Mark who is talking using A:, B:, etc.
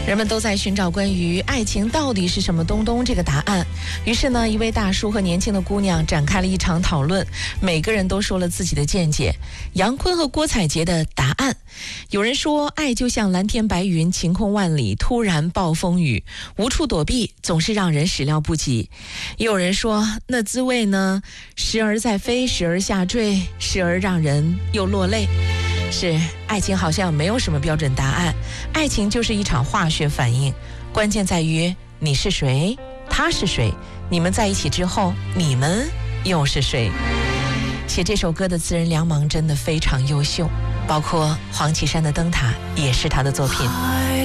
A: 人们都在寻找关于爱情到底是什么东东这个答案。于是呢，一位大叔和年轻的姑娘展开了一场讨论，每个人都说了自己的见解。杨坤和郭采洁的答案：有人说，爱就像蓝天白云，晴空万里，突然暴风雨，无处躲避，总是让人始料不及。也有人说，那滋味呢，时而在飞，时而下坠，时而让人又落泪。是，爱情好像没有什么标准答案，爱情就是一场化学反应，关键在于你是谁，他是谁，你们在一起之后，你们又是谁。写这首歌的词人梁芒真的非常优秀，包括黄绮珊的灯塔也是他的作品。